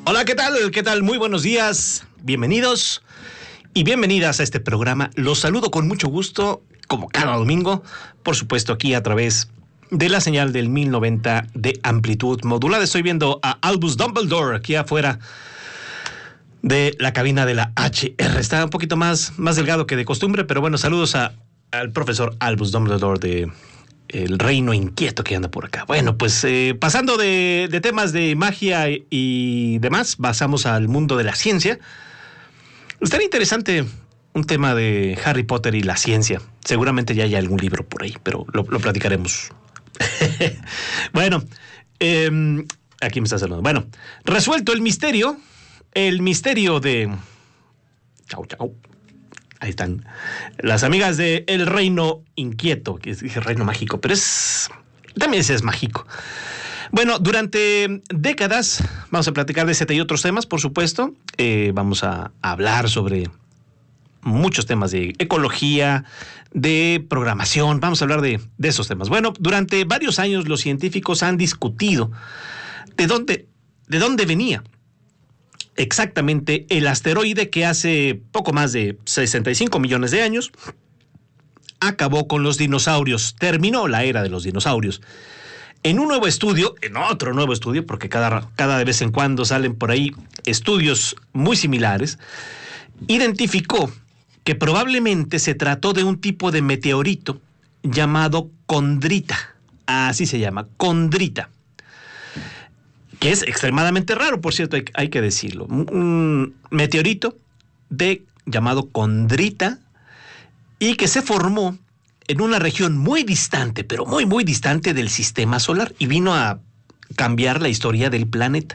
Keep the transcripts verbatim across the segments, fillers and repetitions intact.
Hola, ¿qué tal? ¿Qué tal? Muy buenos días. Bienvenidos y bienvenidas a este programa. Los saludo con mucho gusto, como cada domingo, por supuesto aquí a través de la señal del mil noventa de amplitud modulada. Estoy viendo a Albus Dumbledore aquí afuera de la cabina de la H R. Está un poquito más, más delgado que de costumbre, pero bueno, saludos a, al profesor Albus Dumbledore de El Reino Inquieto que anda por acá. Bueno, pues eh, pasando de, de temas de magia y demás, pasamos al mundo de la ciencia. Estaría interesante un tema de Harry Potter y la ciencia. Seguramente ya hay algún libro por ahí, pero lo, lo platicaremos. Bueno, eh, aquí me está saludando. Bueno, resuelto el misterio, el misterio de... Chau, chau. Ahí están las amigas de El Reino Inquieto, que es dije Reino Mágico, pero es también es mágico. Bueno, durante décadas vamos a platicar de este y otros temas, por supuesto. Eh, vamos a, a hablar sobre muchos temas de ecología, de programación. Vamos a hablar de, de esos temas. Bueno, durante varios años los científicos han discutido de dónde, de dónde venía exactamente el asteroide que hace poco más de sesenta y cinco millones de años acabó con los dinosaurios, terminó la era de los dinosaurios. En un nuevo estudio, en otro nuevo estudio, porque cada, cada de vez en cuando salen por ahí estudios muy similares, identificó que probablemente se trató de un tipo de meteorito llamado condrita, así se llama, condrita, que es extremadamente raro, por cierto, hay, hay que decirlo. Un meteorito de, llamado condrita, y que se formó en una región muy distante, pero muy, muy distante del sistema solar, y vino a cambiar la historia del planeta.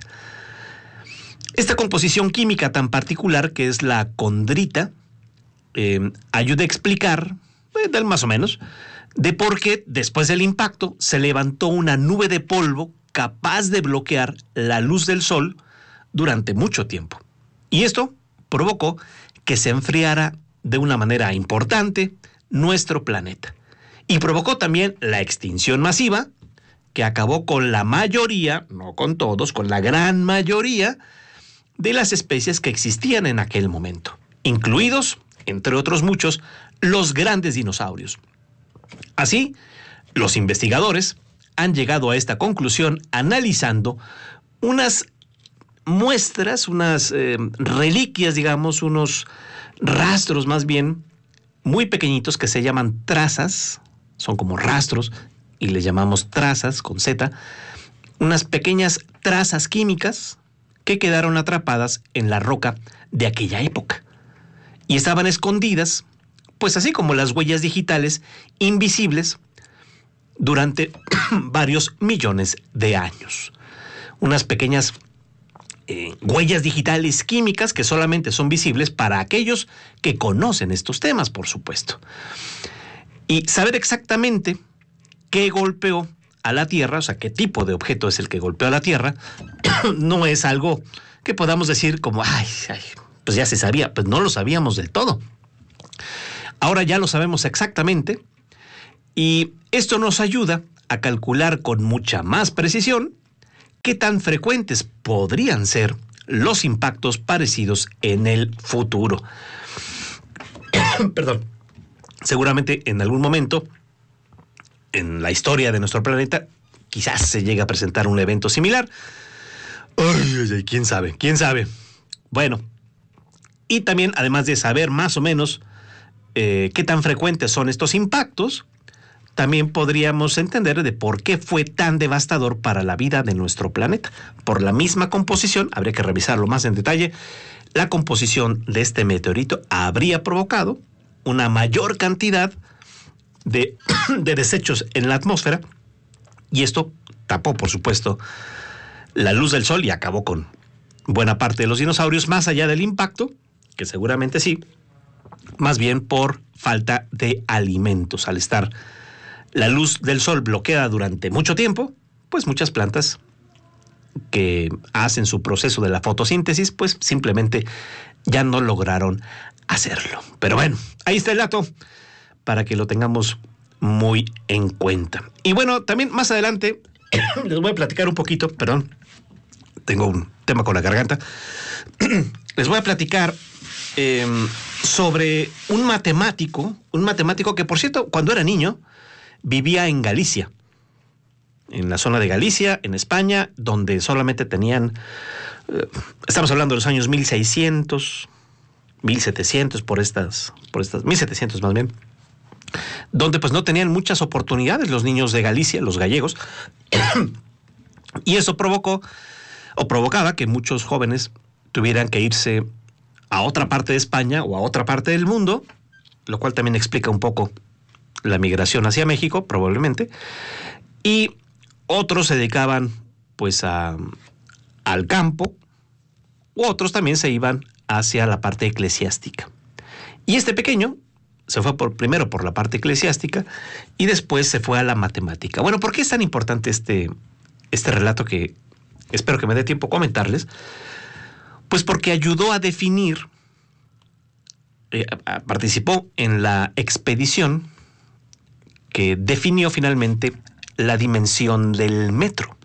Esta composición química tan particular, que es la condrita, eh, ayuda a explicar, eh, más o menos, de por qué después del impacto se levantó una nube de polvo capaz de bloquear la luz del sol durante mucho tiempo. Y esto provocó que se enfriara de una manera importante nuestro planeta. Y provocó también la extinción masiva que acabó con la mayoría, no con todos, con la gran mayoría de las especies que existían en aquel momento, incluidos, entre otros muchos, los grandes dinosaurios. Así, los investigadores han llegado a esta conclusión analizando unas muestras, unas eh, reliquias, digamos, unos rastros más bien, muy pequeñitos que se llaman trazas, son como rastros, y les llamamos trazas con Z, unas pequeñas trazas químicas que quedaron atrapadas en la roca de aquella época. Y estaban escondidas, pues así como las huellas digitales invisibles, durante varios millones de años. Unas pequeñas eh, huellas digitales químicas que solamente son visibles para aquellos que conocen estos temas, por supuesto. Y saber exactamente qué golpeó a la Tierra, o sea, qué tipo de objeto es el que golpeó a la Tierra, no es algo que podamos decir como, ay, ay, pues ya se sabía, pues no lo sabíamos del todo. Ahora ya lo sabemos exactamente. Y esto nos ayuda a calcular con mucha más precisión qué tan frecuentes podrían ser los impactos parecidos en el futuro. Perdón. Seguramente en algún momento en la historia de nuestro planeta quizás se llegue a presentar un evento similar. Ay, ay, ay, quién sabe, quién sabe. Bueno, y también además de saber más o menos eh, qué tan frecuentes son estos impactos, también podríamos entender de por qué fue tan devastador para la vida de nuestro planeta. Por la misma composición, habría que revisarlo más en detalle, la composición de este meteorito habría provocado una mayor cantidad de, de desechos en la atmósfera, y esto tapó, por supuesto, la luz del sol y acabó con buena parte de los dinosaurios, más allá del impacto, que seguramente sí, más bien por falta de alimentos. Al estar la luz del sol bloqueada durante mucho tiempo, pues muchas plantas que hacen su proceso de la fotosíntesis, pues simplemente ya no lograron hacerlo. Pero bueno, ahí está el dato para que lo tengamos muy en cuenta. Y bueno, también más adelante les voy a platicar un poquito, perdón, tengo un tema con la garganta. Les voy a platicar eh, sobre un matemático, un matemático que, por cierto, cuando era niño, vivía en Galicia, en la zona de Galicia, en España, donde solamente tenían, eh, estamos hablando de los años mil seiscientos, mil setecientos, por estas, por estas, mil setecientos más bien, donde pues no tenían muchas oportunidades los niños de Galicia, los gallegos, y eso provocó, o provocaba que muchos jóvenes tuvieran que irse a otra parte de España o a otra parte del mundo, lo cual también explica un poco la migración hacia México, probablemente, y otros se dedicaban pues a, al campo, u otros también se iban hacia la parte eclesiástica. Y este pequeño se fue por, primero por la parte eclesiástica y después se fue a la matemática. Bueno, ¿por qué es tan importante este, este relato que espero que me dé tiempo comentarles? Pues porque ayudó a definir, eh, participó en la expedición que definió finalmente la dimensión del metro.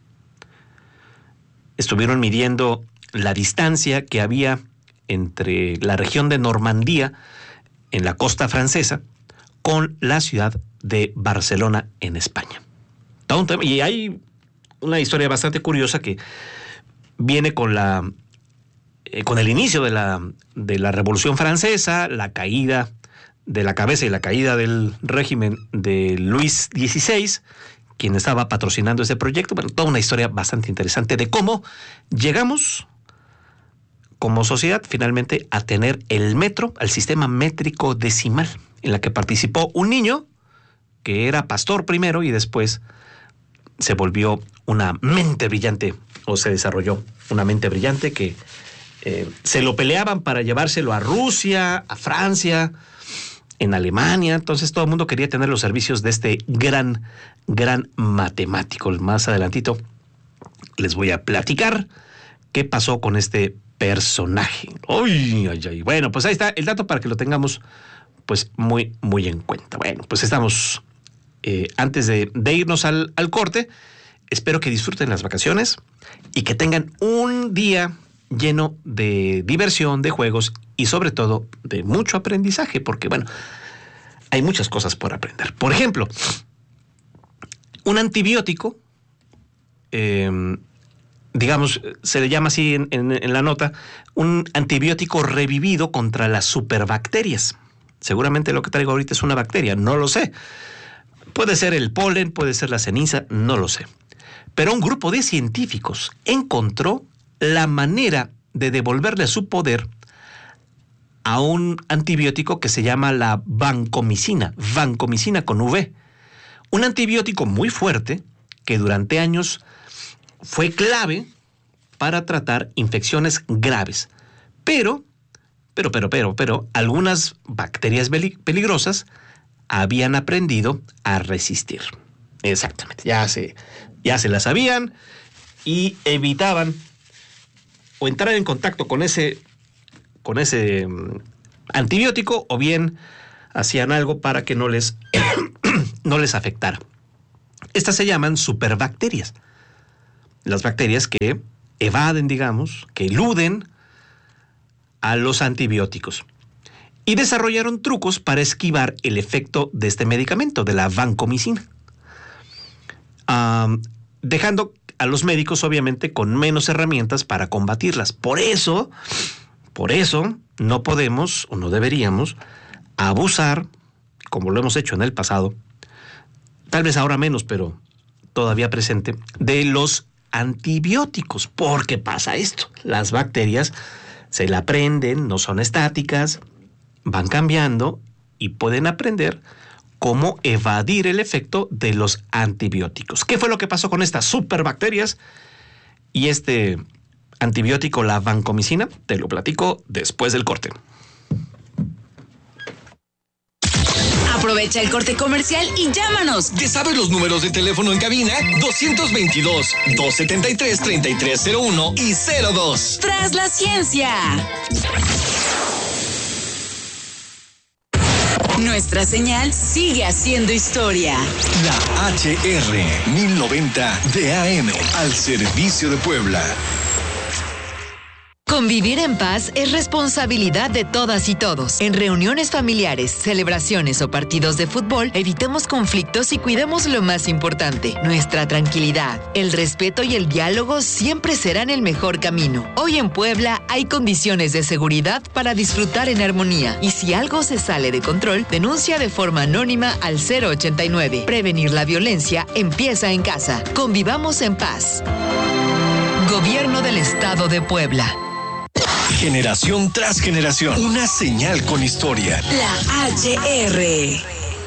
Estuvieron midiendo la distancia que había entre la región de Normandía, en la costa francesa, con la ciudad de Barcelona, en España. Y hay una historia bastante curiosa que viene con la eh, con el inicio de la, de la Revolución Francesa, la caída de la cabeza y la caída del régimen de Luis dieciséis, quien estaba patrocinando ese proyecto. Bueno, toda una historia bastante interesante de cómo llegamos como sociedad finalmente a tener el metro, al sistema métrico decimal, en la que participó un niño que era pastor primero y después se volvió una mente brillante, o se desarrolló una mente brillante que eh, se lo peleaban para llevárselo a Rusia, a Francia, en Alemania. Entonces todo el mundo quería tener los servicios de este gran, gran matemático. Más adelantito les voy a platicar qué pasó con este personaje. Uy, ay, ay. Bueno, pues ahí está el dato para que lo tengamos pues muy, muy en cuenta. Bueno, pues estamos eh, antes de, de irnos al, al corte. Espero que disfruten las vacaciones y que tengan un día lleno de diversión, de juegos y sobre todo de mucho aprendizaje, porque bueno, hay muchas cosas por aprender. Por ejemplo, un antibiótico, eh, digamos, se le llama así en, en, en la nota, un antibiótico revivido contra las superbacterias. Seguramente lo que traigo ahorita es una bacteria, no lo sé. Puede ser el polen, puede ser la ceniza, no lo sé. Pero un grupo de científicos encontró la manera de devolverle su poder a un antibiótico que se llama la vancomicina, vancomicina con V. Un antibiótico muy fuerte que durante años fue clave para tratar infecciones graves. Pero, pero, pero, pero, pero, algunas bacterias peligrosas habían aprendido a resistir. Exactamente, ya se, ya se las sabían y evitaban o entrar en contacto con ese, con ese um, antibiótico, o bien hacían algo para que no les, no les afectara. Estas se llaman superbacterias. Las bacterias que evaden, digamos, que eluden a los antibióticos. Y desarrollaron trucos para esquivar el efecto de este medicamento, de la vancomicina. Um, dejando a los médicos, obviamente, con menos herramientas para combatirlas. Por eso, por eso, no podemos, o no deberíamos, abusar, como lo hemos hecho en el pasado, tal vez ahora menos, pero todavía presente, de los antibióticos. Porque pasa esto, las bacterias se la aprenden, no son estáticas, van cambiando y pueden aprender cómo evadir el efecto de los antibióticos. ¿Qué fue lo que pasó con estas superbacterias y este antibiótico, la vancomicina? Te lo platico después del corte. Aprovecha el corte comercial y llámanos. ¿Te sabes los números de teléfono en cabina? dos veintidós, doscientos setenta y tres, treinta y tres cero uno y cero dos. Tras la ciencia. Nuestra señal sigue haciendo historia. La H R mil noventa de A M al servicio de Puebla. Convivir en paz es responsabilidad de todas y todos. En reuniones familiares, celebraciones o partidos de fútbol, evitemos conflictos y cuidemos lo más importante, nuestra tranquilidad. El respeto y el diálogo siempre serán el mejor camino. Hoy en Puebla hay condiciones de seguridad para disfrutar en armonía. Y si algo se sale de control, denuncia de forma anónima al cero ochenta y nueve. Prevenir la violencia empieza en casa. Convivamos en paz. Gobierno del Estado de Puebla. Generación tras generación, una señal con historia. La H R.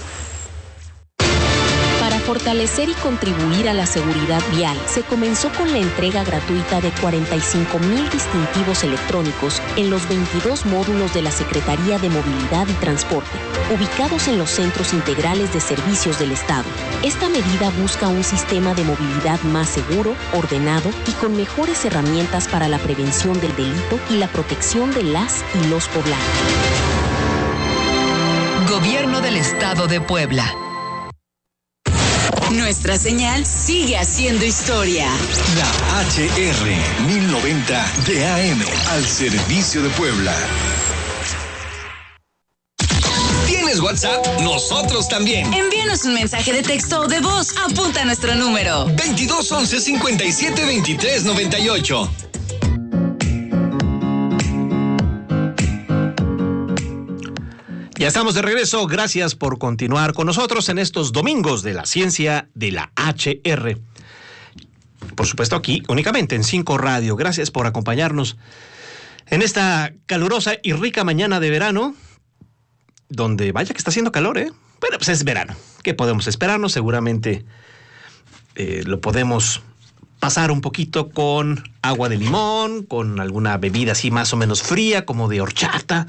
Para fortalecer y contribuir a la seguridad vial, se comenzó con la entrega gratuita de cuarenta y cinco mil distintivos electrónicos en los veintidós módulos de la Secretaría de Movilidad y Transporte, ubicados en los centros integrales de servicios del Estado. Esta medida busca un sistema de movilidad más seguro, ordenado y con mejores herramientas para la prevención del delito y la protección de las y los poblanos. Gobierno del Estado de Puebla. Nuestra señal sigue haciendo historia. La H R mil noventa de A M al servicio de Puebla. ¿Tienes WhatsApp? Nosotros también. Envíanos un mensaje de texto o de voz. Apunta nuestro número. veintidós once cincuenta y siete veintitrés noventa y ocho. Ya estamos de regreso. Gracias por continuar con nosotros en estos domingos de la ciencia de la H R. Por supuesto, aquí únicamente en cinco Radio. Gracias por acompañarnos en esta calurosa y rica mañana de verano, donde vaya que está haciendo calor, ¿eh? Bueno, pues es verano. ¿Qué podemos esperarnos? Seguramente eh, lo podemos pasar un poquito con agua de limón, con alguna bebida así más o menos fría, como de horchata.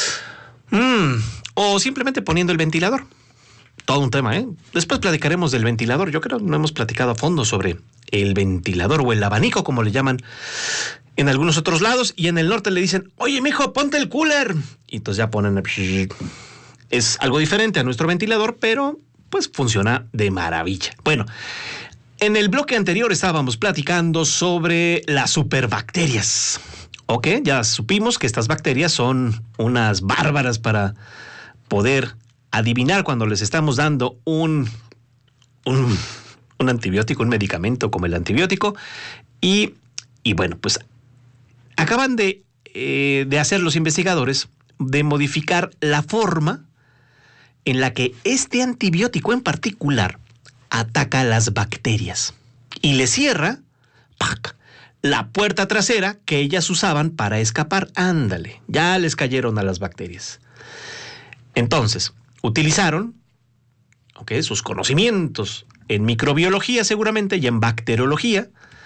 Mmm... O simplemente poniendo el ventilador. Todo un tema, ¿eh? Después platicaremos del ventilador. Yo creo que no hemos platicado a fondo sobre el ventilador o el abanico, como le llaman en algunos otros lados. Y en el norte le dicen, oye, mijo, ponte el cooler. Y entonces ya ponen el... Es algo diferente a nuestro ventilador, pero pues funciona de maravilla. Bueno, en el bloque anterior estábamos platicando sobre las superbacterias. Ok, ya supimos que estas bacterias son unas bárbaras para poder adivinar cuando les estamos dando un, un, un antibiótico, un medicamento como el antibiótico. Y, y bueno, pues acaban de, eh, de hacer los investigadores, de modificar la forma en la que este antibiótico en particular ataca a las bacterias y le cierra, ¡pac!, la puerta trasera que ellas usaban para escapar. Ándale, ya les cayeron a las bacterias. Entonces, utilizaron, okay, sus conocimientos en microbiología seguramente y en bacteriología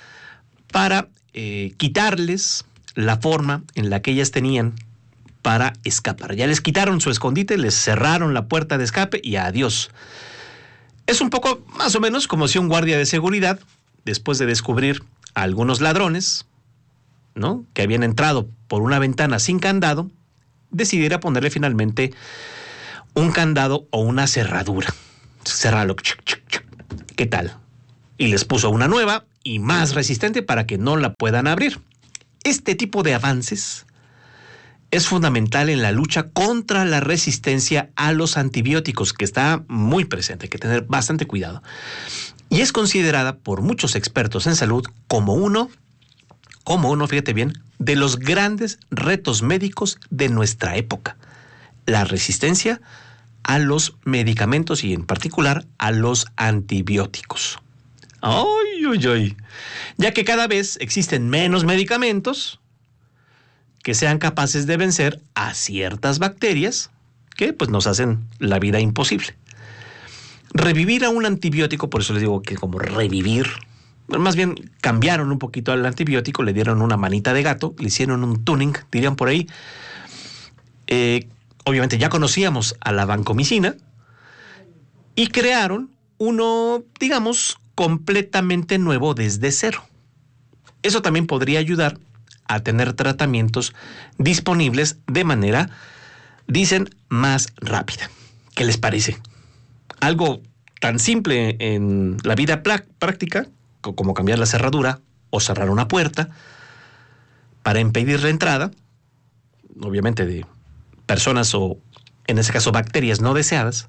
para eh, quitarles la forma en la que ellas tenían para escapar. Ya les quitaron su escondite, les cerraron la puerta de escape y adiós. Es un poco más o menos como si un guardia de seguridad, después de descubrir a algunos ladrones, ¿no?, que habían entrado por una ventana sin candado, decidiera ponerle finalmente un candado o una cerradura. Cerrarlo. ¿Qué tal? Y les puso una nueva y más resistente para que no la puedan abrir. Este tipo de avances es fundamental en la lucha contra la resistencia a los antibióticos, que está muy presente, hay que tener bastante cuidado. Y es considerada por muchos expertos en salud como uno, como uno, fíjate bien, de los grandes retos médicos de nuestra época. La resistencia a los medicamentos y en particular a los antibióticos. ¡Ay, ay, ay! Ya que cada vez existen menos medicamentos que sean capaces de vencer a ciertas bacterias que pues nos hacen la vida imposible. Revivir a un antibiótico, por eso les digo que como revivir, más bien cambiaron un poquito al antibiótico, le dieron una manita de gato, le hicieron un tuning, dirían por ahí. Eh, obviamente ya conocíamos a la vancomicina y crearon uno, digamos, completamente nuevo desde cero. Eso también podría ayudar a tener tratamientos disponibles de manera, dicen, más rápida. ¿Qué les parece? Algo tan simple en la vida práctica como cambiar la cerradura o cerrar una puerta para impedir la entrada, obviamente de personas o, en ese caso, bacterias no deseadas,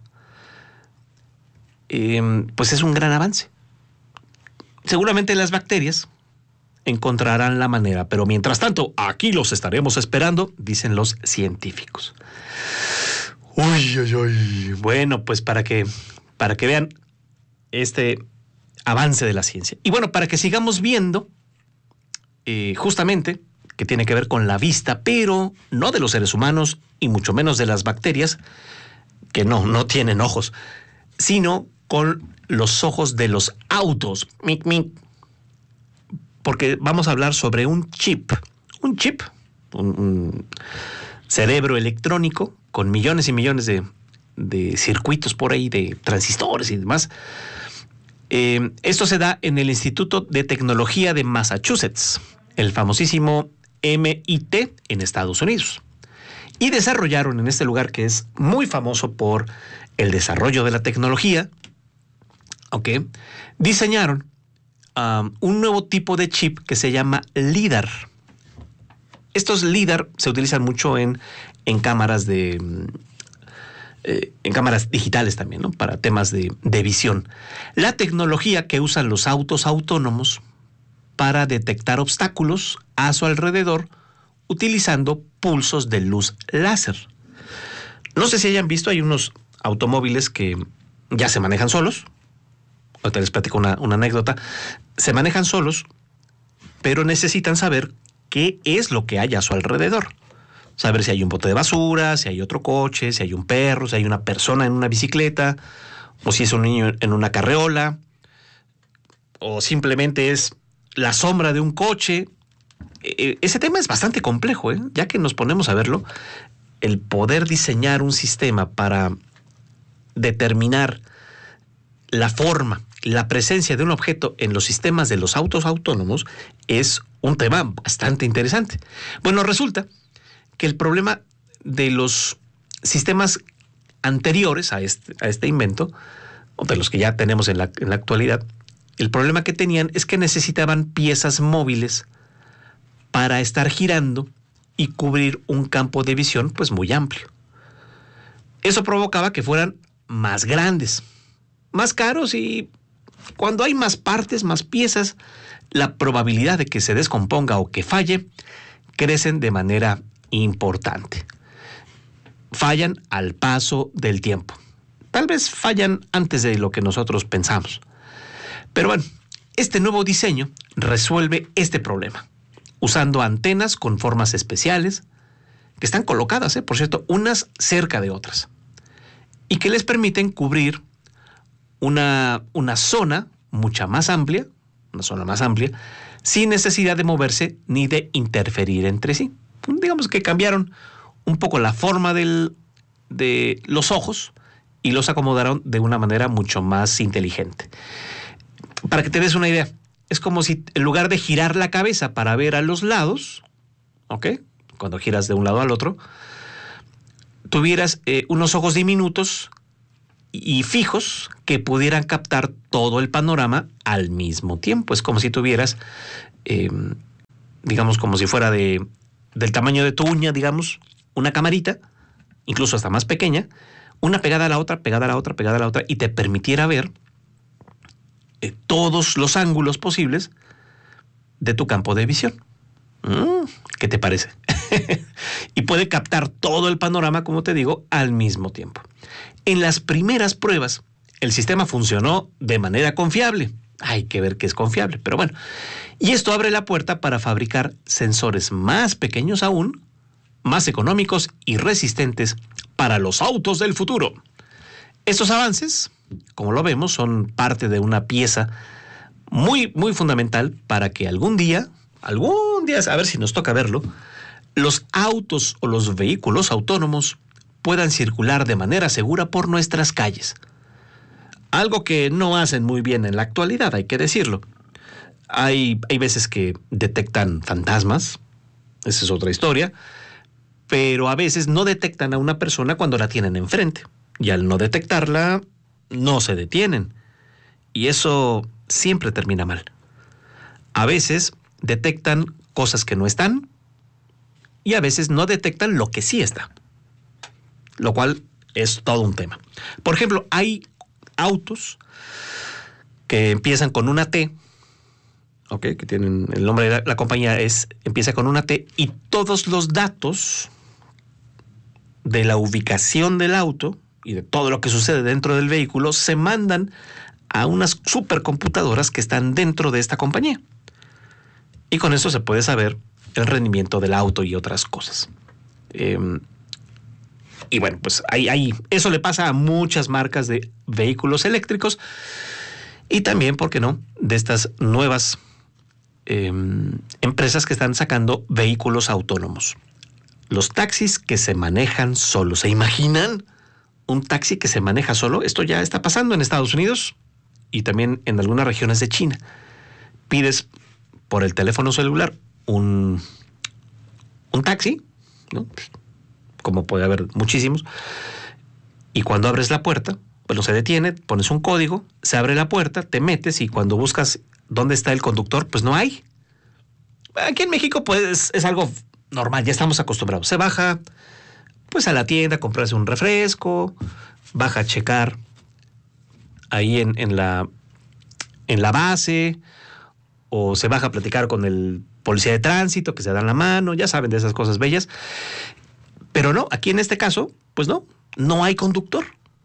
eh, pues es un gran avance. Seguramente las bacterias encontrarán la manera, pero mientras tanto, aquí los estaremos esperando, dicen los científicos. Uy, uy, uy. Bueno, pues para que, para que vean este avance de la ciencia. Y bueno, para que sigamos viendo, eh, justamente, que tiene que ver con la vista, pero no de los seres humanos y mucho menos de las bacterias, que no, no tienen ojos, sino con los ojos de los autos. Mic, mic. Porque vamos a hablar sobre un chip, un chip, un, un cerebro electrónico con millones y millones de, de circuitos por ahí, de transistores y demás. Eh, esto se da en el Instituto de Tecnología de Massachusetts, el famosísimo M I T en Estados Unidos. Y desarrollaron en este lugar, que es muy famoso por el desarrollo de la tecnología, ¿ok? Diseñaron Um, un nuevo tipo de chip que se llama LIDAR. Estos LIDAR se utilizan mucho en, en cámaras de eh, en cámaras digitales también, ¿no? Para temas de, de visión. La tecnología que usan los autos autónomos para detectar obstáculos a su alrededor utilizando pulsos de luz láser. No sé si hayan visto, hay unos automóviles que ya se manejan solos. Ahorita les platico una, una anécdota. Se manejan solos, pero necesitan saber qué es lo que hay a su alrededor. Saber si hay un bote de basura, si hay otro coche, si hay un perro, si hay una persona en una bicicleta, o si es un niño en una carreola, o simplemente es la sombra de un coche. Ese tema es bastante complejo, ¿eh? Ya que nos ponemos a verlo, el poder diseñar un sistema para determinar la forma, la presencia de un objeto en los sistemas de los autos autónomos es un tema bastante interesante. Bueno, resulta que el problema de los sistemas anteriores a este, a este invento, o de los que ya tenemos en la, en la actualidad, el problema que tenían es que necesitaban piezas móviles para estar girando y cubrir un campo de visión pues muy amplio. Eso provocaba que fueran más grandes, más caros, y cuando hay más partes, más piezas, la probabilidad de que se descomponga o que falle crecen de manera importante. Fallan al paso del tiempo. Tal vez fallan antes de lo que nosotros pensamos. Pero bueno, este nuevo diseño resuelve este problema, usando antenas con formas especiales, que están colocadas, ¿eh? por cierto, unas cerca de otras, y que les permiten cubrir Una, una zona mucha más amplia, una zona más amplia, sin necesidad de moverse ni de interferir entre sí. Digamos que cambiaron un poco la forma del, de los ojos y los acomodaron de una manera mucho más inteligente. Para que te des una idea, es como si en lugar de girar la cabeza para ver a los lados, ¿ok? Cuando giras de un lado al otro, tuvieras eh, unos ojos diminutos y fijos que pudieran captar todo el panorama al mismo tiempo. Es como si tuvieras, eh, digamos, como si fuera de, del tamaño de tu uña, digamos, una camarita, incluso hasta más pequeña, una pegada a la otra, pegada a la otra, pegada a la otra, y te permitiera ver eh, todos los ángulos posibles de tu campo de visión. Mm, ¿qué te parece? Y puede captar todo el panorama, como te digo, al mismo tiempo. En las primeras pruebas, el sistema funcionó de manera confiable. Hay que ver qué es confiable, pero bueno. Y esto abre la puerta para fabricar sensores más pequeños aún, más económicos y resistentes para los autos del futuro. Estos avances, como lo vemos, son parte de una pieza muy, muy fundamental para que algún día, algún día, a ver si nos toca verlo, los autos o los vehículos autónomos puedan circular de manera segura por nuestras calles. Algo que no hacen muy bien en la actualidad, hay que decirlo. Hay, hay veces que detectan fantasmas, esa es otra historia, pero a veces no detectan a una persona cuando la tienen enfrente. Y al no detectarla, no se detienen. Y eso siempre termina mal. A veces detectan cosas que no están, y a veces no detectan lo que sí está, lo cual es todo un tema. Por ejemplo, hay autos que empiezan con una T, okay, que tienen el nombre de la, la compañía es empieza con una T, y todos los datos de la ubicación del auto y de todo lo que sucede dentro del vehículo se mandan a unas supercomputadoras que están dentro de esta compañía. Y con eso se puede saber el rendimiento del auto y otras cosas. Eh, y bueno, pues ahí, ahí, eso le pasa a muchas marcas de vehículos eléctricos y también, ¿por qué no?, de estas nuevas eh, empresas que están sacando vehículos autónomos. Los taxis que se manejan solos. ¿Se imaginan un taxi que se maneja solo? Esto ya está pasando en Estados Unidos y también en algunas regiones de China. Pides por el teléfono celular un, un taxi, ¿no?, como puede haber muchísimos, y cuando abres la puerta, bueno, se detiene, pones un código, se abre la puerta, te metes y cuando buscas dónde está el conductor, pues no hay. Aquí en México pues es algo normal, ya estamos acostumbrados. Se baja pues a la tienda, comprarse un refresco, baja a checar ahí en, en, la, en la base, o se baja a platicar con el policía de tránsito, que se dan la mano, ya saben de esas cosas bellas. Pero no, aquí en este caso, pues no, no hay conductor.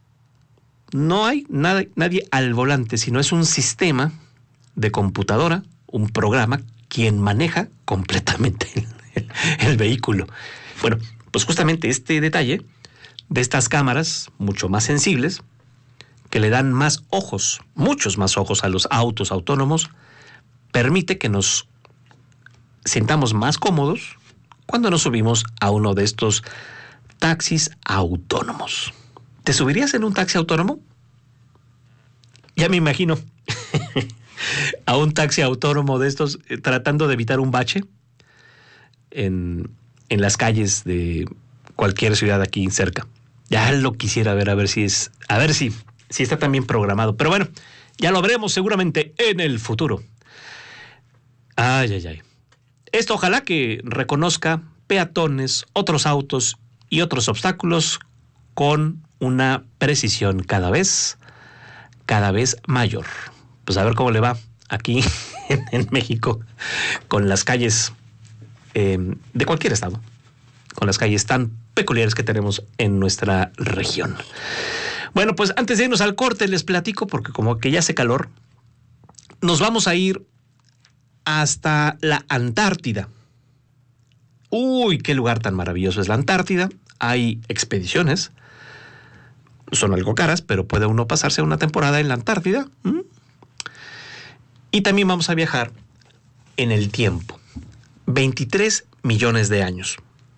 No hay nada, nadie al volante, sino es un sistema de computadora, un programa, quien maneja completamente el, el vehículo. Bueno, pues justamente este detalle de estas cámaras mucho más sensibles, que le dan más ojos, muchos más ojos a los autos autónomos, permite que nos sintamos más cómodos cuando nos subimos a uno de estos taxis autónomos. ¿Te subirías en un taxi autónomo? Ya me imagino a un taxi autónomo de estos eh, tratando de evitar un bache en, en las calles de cualquier ciudad aquí cerca. Ya lo quisiera ver, a ver si es, a ver si, si está también programado. Pero bueno, ya lo veremos seguramente en el futuro. Ay, ay, ay. Esto ojalá que reconozca peatones, otros autos y otros obstáculos con una precisión cada vez, cada vez mayor. Pues a ver cómo le va aquí en, en México con las calles eh, de cualquier estado, con las calles tan peculiares que tenemos en nuestra región. Bueno, pues antes de irnos al corte les platico, porque como que ya hace calor, nos vamos a ir hasta la Antártida. Uy, qué lugar tan maravilloso es la Antártida. Hay expediciones, son algo caras, pero puede uno pasarse una temporada en la Antártida. ¿Mm? Y también vamos a viajar en el tiempo. veintitrés millones de años.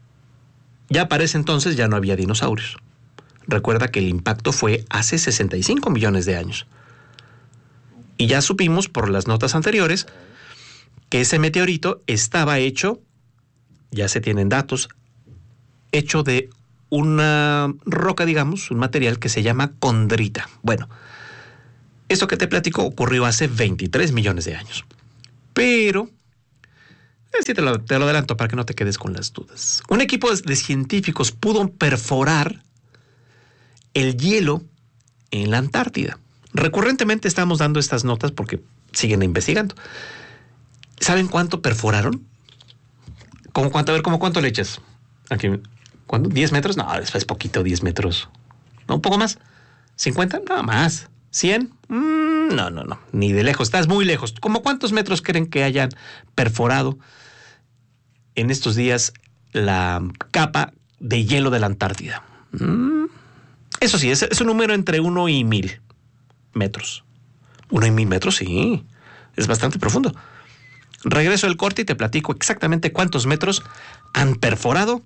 Ya para ese entonces ya no había dinosaurios. Recuerda que el impacto fue hace sesenta y cinco millones de años. Y ya supimos por las notas anteriores que ese meteorito estaba hecho, ya se tienen datos, hecho de una roca, digamos, un material que se llama condrita. Bueno, esto que te platico ocurrió hace veintitrés millones de años. Pero, sí te lo, te lo adelanto para que no te quedes con las dudas. Un equipo de científicos pudo perforar el hielo en la Antártida. Recurrentemente estamos dando estas notas porque siguen investigando. ¿Saben cuánto perforaron? ¿Cómo cuánto? A ver, ¿cómo cuánto le echas? Aquí, ¿cuánto? ¿diez metros? No, es poquito, diez metros. ¿No? ¿Un poco más? ¿cincuenta? No, más. ¿cien? Mm, no, no, no. Ni de lejos. Estás muy lejos. ¿Cómo cuántos metros creen que hayan perforado en estos días la capa de hielo de la Antártida? Mm, eso sí, es, es un número entre uno y mil metros. Uno y mil metros, sí. Es bastante profundo. Regreso al corte y te platico exactamente cuántos metros han perforado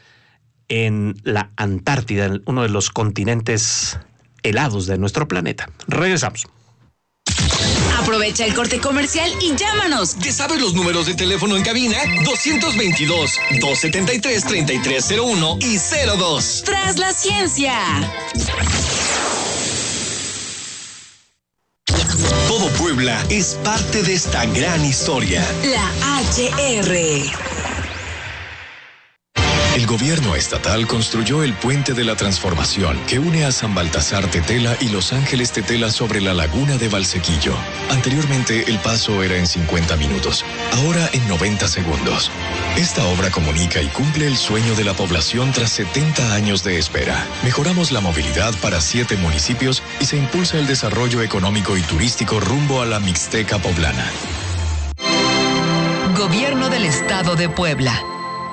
en la Antártida, uno de los continentes helados de nuestro planeta. Regresamos. Aprovecha el corte comercial y llámanos. ¿Te sabes los números de teléfono en cabina? dos dos dos, dos siete tres, tres tres cero uno y cero dos. Tras la ciencia. Todo Puebla es parte de esta gran historia. La H R. El gobierno estatal construyó el Puente de la Transformación que une a San Baltasar Tetela y Los Ángeles Tetela sobre la laguna de Valsequillo. Anteriormente el paso era en cincuenta minutos, ahora en noventa segundos. Esta obra comunica y cumple el sueño de la población tras setenta años de espera. Mejoramos la movilidad para siete municipios y se impulsa el desarrollo económico y turístico rumbo a la Mixteca poblana. Gobierno del Estado de Puebla.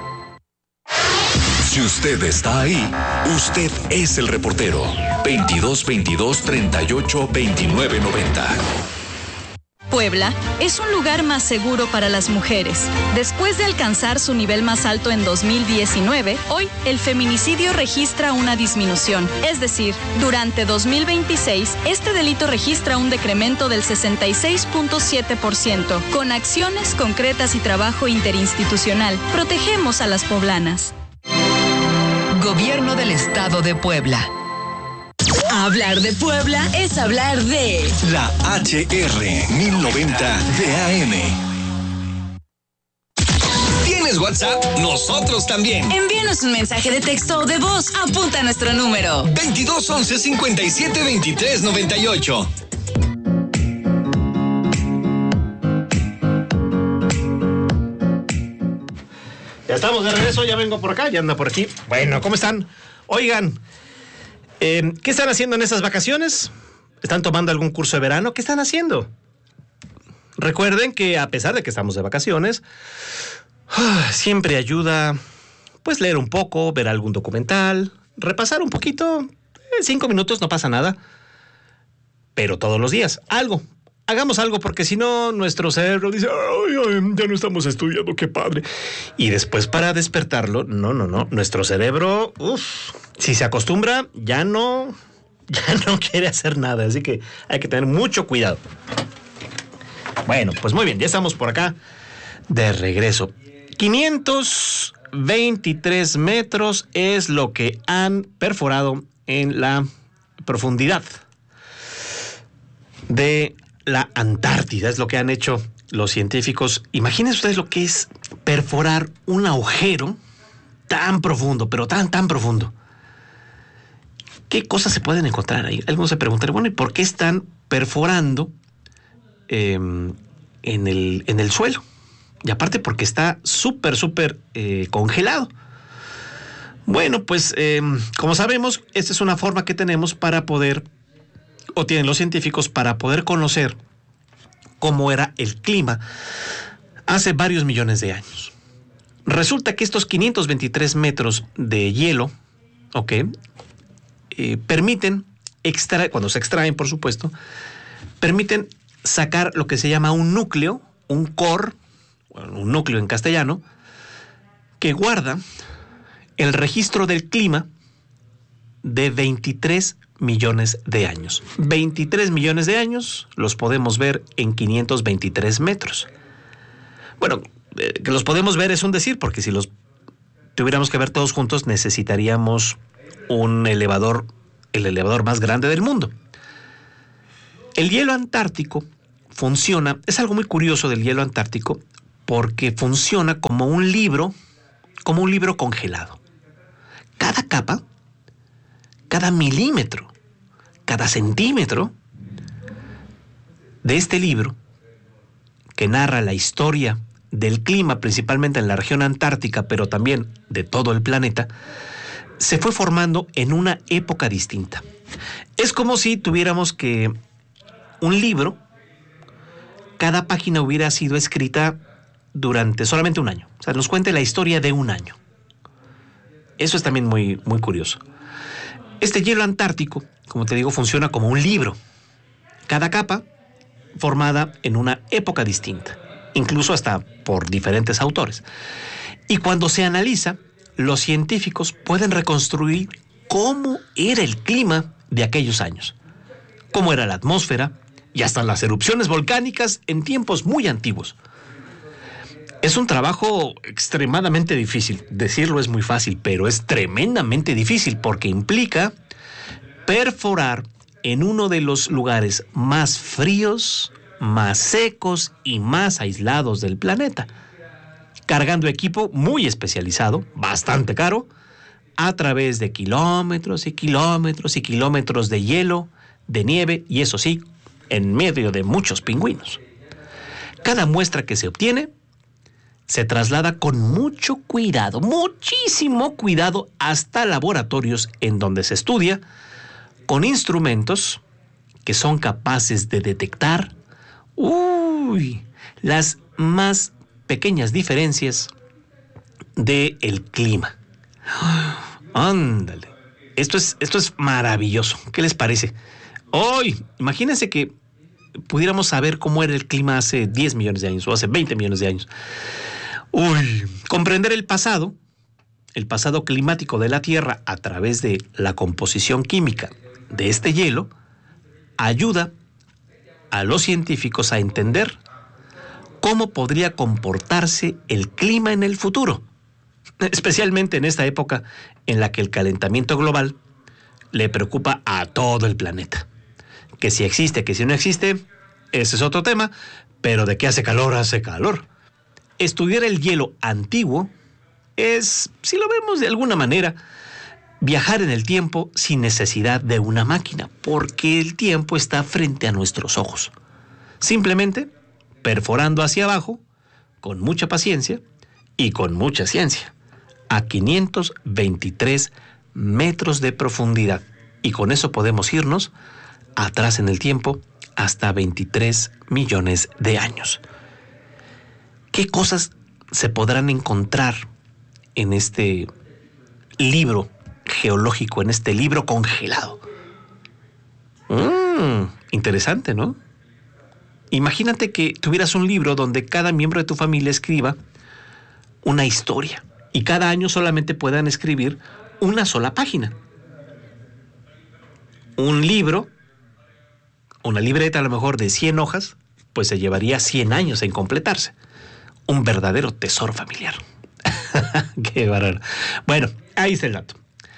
Si usted está ahí, usted es el reportero. veintidós veintidós treinta y ocho veintinueve noventa. Puebla es un lugar más seguro para las mujeres. Después de alcanzar su nivel más alto en dos mil diecinueve, hoy el feminicidio registra una disminución. Es decir, durante dos mil veintiséis, este delito registra un decremento del sesenta y seis punto siete por ciento. Con acciones concretas y trabajo interinstitucional, protegemos a las poblanas. Gobierno del Estado de Puebla. Hablar de Puebla es hablar de La H R mil noventa de A M. ¿Tienes WhatsApp? Nosotros también. Envíanos un mensaje de texto o de voz. Apunta nuestro número. veintidós once cincuenta y siete veintitrés noventa y ocho. Ya estamos de regreso, ya vengo por acá, ya anda por aquí. Bueno, ¿cómo están? Oigan, eh, ¿qué están haciendo en esas vacaciones? ¿Están tomando algún curso de verano? ¿Qué están haciendo? Recuerden que a pesar de que estamos de vacaciones, siempre ayuda, pues, leer un poco, ver algún documental, repasar un poquito. En cinco minutos no pasa nada. Pero todos los días, algo. Hagamos algo, porque si no, nuestro cerebro dice, ay, ay, ya no estamos estudiando, qué padre. Y después, para despertarlo, no, no, no. Nuestro cerebro, uff, si se acostumbra, ya no, ya no quiere hacer nada. Así que hay que tener mucho cuidado. Bueno, pues muy bien, ya estamos por acá de regreso. quinientos veintitrés metros es lo que han perforado en la profundidad de la Antártida. Es lo que han hecho los científicos. Imagínense ustedes lo que es perforar un agujero tan profundo, pero tan, tan profundo. ¿Qué cosas se pueden encontrar ahí? Algunos se preguntan, bueno, ¿y por qué están perforando eh, en, el, en el suelo? Y aparte porque está súper, súper eh, congelado. Bueno, pues eh, como sabemos, esta es una forma que tenemos para poder, o tienen los científicos, para poder conocer cómo era el clima hace varios millones de años. Resulta que estos quinientos veintitrés metros de hielo, ok, eh, permiten extraer, cuando se extraen, por supuesto, permiten sacar lo que se llama un núcleo, un core, bueno, un núcleo en castellano, que guarda el registro del clima de veintitrés millones de años. veintitrés millones de años los podemos ver en quinientos veintitrés metros. Bueno, eh, que los podemos ver es un decir, porque si los tuviéramos que ver todos juntos, necesitaríamos un elevador, el elevador más grande del mundo. El hielo antártico funciona, es algo muy curioso del hielo antártico, porque funciona como un libro, como un libro congelado. Cada capa, cada milímetro, cada centímetro de este libro, que narra la historia del clima, principalmente en la región antártica, pero también de todo el planeta, se fue formando en una época distinta. Es como si tuviéramos que un libro, cada página hubiera sido escrita durante solamente un año. O sea, nos cuente la historia de un año. Eso es también muy, muy curioso. Este hielo antártico, como te digo, funciona como un libro. Cada capa formada en una época distinta, incluso hasta por diferentes autores. Y cuando se analiza, los científicos pueden reconstruir cómo era el clima de aquellos años, cómo era la atmósfera y hasta las erupciones volcánicas en tiempos muy antiguos. Es un trabajo extremadamente difícil. Decirlo es muy fácil, pero es tremendamente difícil porque implica perforar en uno de los lugares más fríos, más secos y más aislados del planeta. cargando equipo muy especializado, bastante caro, a través de kilómetros y kilómetros y kilómetros de hielo, de nieve y eso sí, en medio de muchos pingüinos. Cada muestra que se obtiene se traslada con mucho cuidado, muchísimo cuidado, hasta laboratorios en donde se estudia con instrumentos que son capaces de detectar uy, las más pequeñas diferencias del clima. Ándale. Esto es, esto es maravilloso. ¿Qué les parece? Hoy, imagínense que pudiéramos saber cómo era el clima hace diez millones de años o hace veinte millones de años. Uy, comprender el pasado, el pasado climático de la Tierra a través de la composición química de este hielo, ayuda a los científicos a entender cómo podría comportarse el clima en el futuro, especialmente en esta época en la que el calentamiento global le preocupa a todo el planeta. Que si existe, que si no existe, ese es otro tema, pero de que hace calor, hace calor. Estudiar el hielo antiguo es, si lo vemos de alguna manera, viajar en el tiempo sin necesidad de una máquina, porque el tiempo está frente a nuestros ojos. Simplemente perforando hacia abajo, con mucha paciencia y con mucha ciencia, a quinientos veintitrés metros de profundidad. Y con eso podemos irnos atrás en el tiempo hasta veintitrés millones de años. ¿Qué cosas se podrán encontrar en este libro geológico, en este libro congelado? Mm, interesante, ¿no? Imagínate que tuvieras un libro donde cada miembro de tu familia escriba una historia y cada año solamente puedan escribir una sola página. Un libro, una libreta a lo mejor de cien hojas, pues se llevaría cien años en completarse. Un verdadero tesoro familiar. Qué bárbaro. Bueno, ahí está el dato.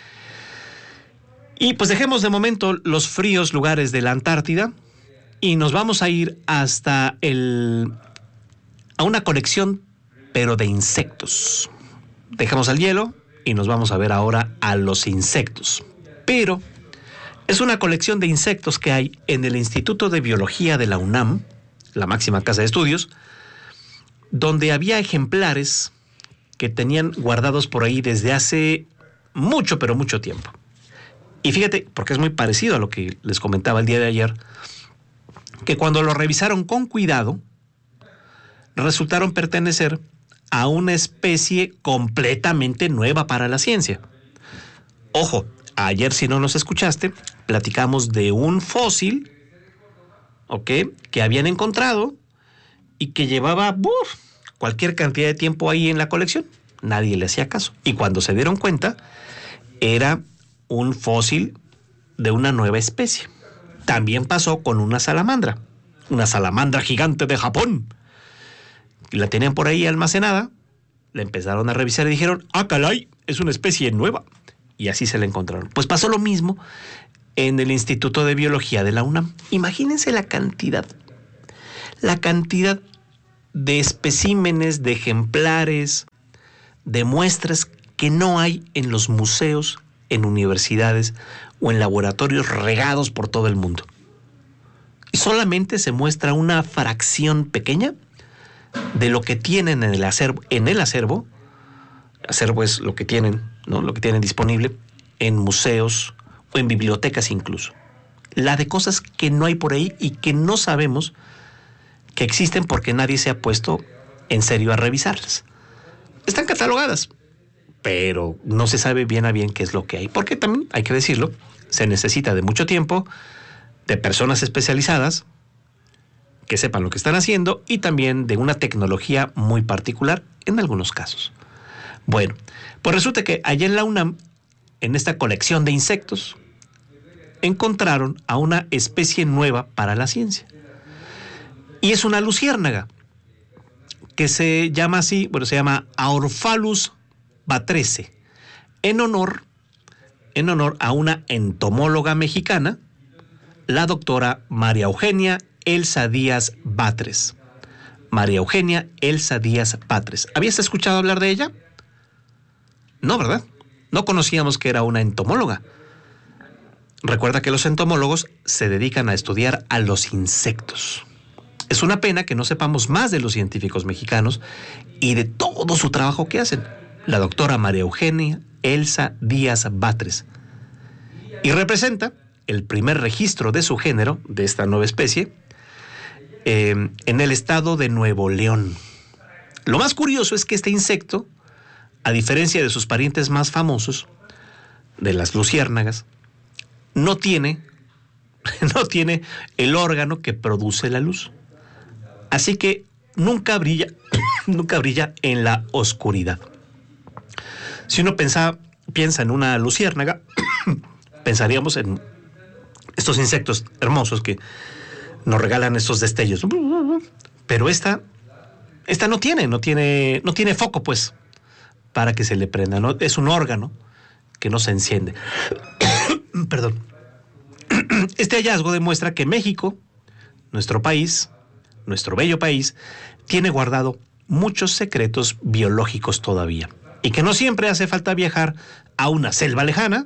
Y pues dejemos de momento los fríos lugares de la Antártida y nos vamos a ir hasta el a una colección, pero de insectos. Dejamos el hielo y nos vamos a ver ahora a los insectos. Pero es una colección de insectos que hay en el Instituto de Biología de la UNAM, la máxima casa de estudios, donde había ejemplares que tenían guardados por ahí desde hace mucho, pero mucho tiempo. Y fíjate, porque es muy parecido a lo que les comentaba el día de ayer, que cuando lo revisaron con cuidado, resultaron pertenecer a una especie completamente nueva para la ciencia. Ojo, ayer, si no nos escuchaste, platicamos de un fósil, ¿ok?, que habían encontrado y que llevaba uf, cualquier cantidad de tiempo ahí en la colección. Nadie le hacía caso. Y cuando se dieron cuenta, era un fósil de una nueva especie. También pasó con una salamandra, una salamandra gigante de Japón. La tenían por ahí almacenada, la empezaron a revisar y dijeron, ¡ah, caray! Es una especie nueva. Y así se la encontraron. Pues pasó lo mismo en el Instituto de Biología de la UNAM. Imagínense la cantidad, la cantidad de especímenes, de ejemplares, de muestras que no hay en los museos, en universidades o en laboratorios regados por todo el mundo. Y solamente se muestra una fracción pequeña de lo que tienen en el acervo. En el acervo, acervo es lo que tienen, ¿no?, lo que tienen disponible en museos o en bibliotecas incluso. La de cosas que no hay por ahí y que no sabemos que existen porque nadie se ha puesto en serio a revisarlas. Están catalogadas, pero no se sabe bien a bien qué es lo que hay, porque también, hay que decirlo, se necesita de mucho tiempo, de personas especializadas que sepan lo que están haciendo y también de una tecnología muy particular en algunos casos. Bueno, pues resulta que allá en la UNAM, en esta colección de insectos, encontraron a una especie nueva para la ciencia. Y es una luciérnaga, que se llama así, bueno, se llama Aorphalus batrece, en honor, en honor a una entomóloga mexicana, la doctora María Eugenia Elsa Díaz Batres. María Eugenia Elsa Díaz Batres. ¿Habías escuchado hablar de ella? No, ¿verdad? No conocíamos que era una entomóloga. Recuerda que los entomólogos se dedican a estudiar a los insectos. Es una pena que no sepamos más de los científicos mexicanos y de todo su trabajo que hacen. La doctora María Eugenia Elsa Díaz Batres. Y representa el primer registro de su género, de esta nueva especie, eh, en el estado de Nuevo León. Lo más curioso es que este insecto, a diferencia de sus parientes más famosos, de las luciérnagas, no tiene, no tiene el órgano que produce la luz. Así que nunca brilla, nunca brilla en la oscuridad. Si uno pensa, piensa en una luciérnaga, pensaríamos en estos insectos hermosos que nos regalan estos destellos. Pero esta, esta no tiene, no tiene, no tiene foco, pues, para que se le prenda, ¿no? Es un órgano que no se enciende. Perdón. Este hallazgo demuestra que México, nuestro país, nuestro bello país, tiene guardado muchos secretos biológicos todavía. Y que no siempre hace falta viajar a una selva lejana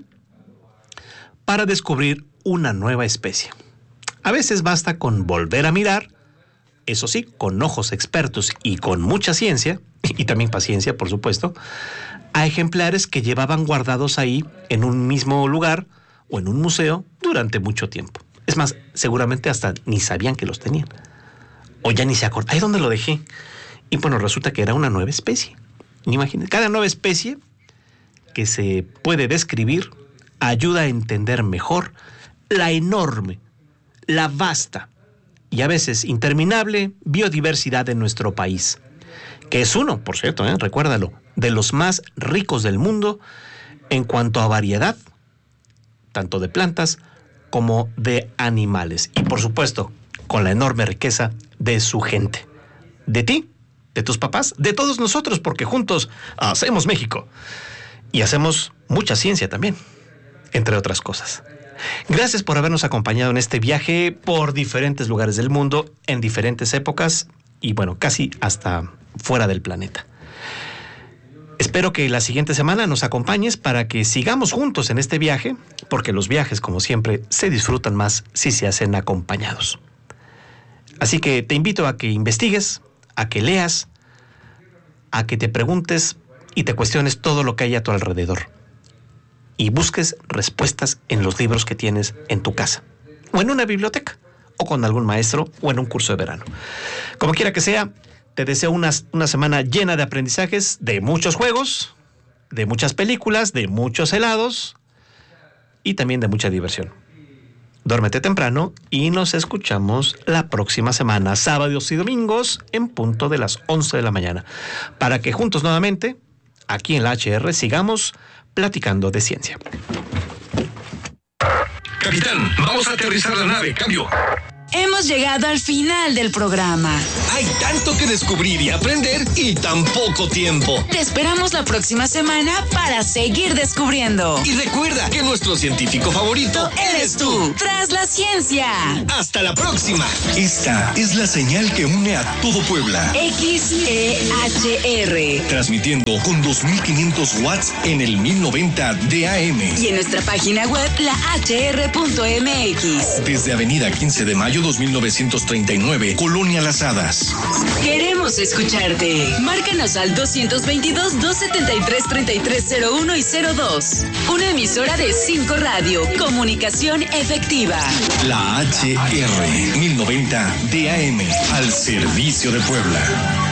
para descubrir una nueva especie. A veces basta con volver a mirar, eso sí, con ojos expertos y con mucha ciencia, y también paciencia, por supuesto, a ejemplares que llevaban guardados ahí en un mismo lugar o en un museo durante mucho tiempo. Es más, seguramente hasta ni sabían que los tenían. O ya ni se acordaban. ¿Ahí dónde lo dejé? Y bueno, resulta que era una nueva especie. Imagínense, cada nueva especie que se puede describir ayuda a entender mejor la enorme, la vasta y a veces interminable biodiversidad de nuestro país, que es uno, por cierto, ¿eh? recuérdalo, de los más ricos del mundo en cuanto a variedad, tanto de plantas como de animales. Y por supuesto, con la enorme riqueza de su gente. De ti, de tus papás, de todos nosotros, porque juntos hacemos México. Y hacemos mucha ciencia también, entre otras cosas. Gracias por habernos acompañado en este viaje por diferentes lugares del mundo, en diferentes épocas y bueno, casi hasta fuera del planeta. Espero que la siguiente semana nos acompañes para que sigamos juntos en este viaje, porque los viajes, como siempre, se disfrutan más si se hacen acompañados. Así que te invito a que investigues, a que leas, a que te preguntes y te cuestiones todo lo que hay a tu alrededor. Y busques respuestas en los libros que tienes en tu casa, o en una biblioteca, o con algún maestro, o en un curso de verano. Como quiera que sea, te deseo una, una semana llena de aprendizajes, de muchos juegos, de muchas películas, de muchos helados y también de mucha diversión. Duérmete temprano y nos escuchamos la próxima semana, sábados y domingos, en punto de las once de la mañana, para que juntos nuevamente, aquí en la H R, sigamos platicando de ciencia. Capitán, vamos a aterrizar la nave, cambio. Hemos llegado al final del programa. Hay tanto que descubrir y aprender y tan poco tiempo. Te esperamos la próxima semana para seguir descubriendo. Y recuerda que nuestro científico favorito eres tú. Tras la ciencia. Hasta la próxima. Esta es la señal que une a todo Puebla. X E H R. Transmitiendo con dos mil quinientos watts en el mil noventa de A M. Y en nuestra página web, la H R punto M X. Desde Avenida quince de mayo dos mil novecientos treinta y nueve, Colonia Las Hadas. Queremos escucharte. Márcanos al dos dos dos, dos siete tres, tres tres cero uno y cero dos. Una emisora de cinco Radio. Comunicación efectiva. La H R mil noventa de A M. Al servicio de Puebla.